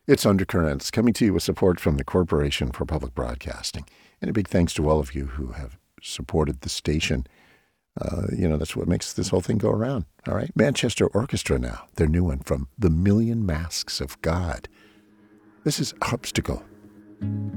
It's Undercurrents, coming to you with support from the Corporation for Public Broadcasting. And a big thanks to all of you who have supported the station. That's what makes this whole thing go around. All right. Manchester Orchestra now, their new one from The Million Masks of God. This is Obstacle.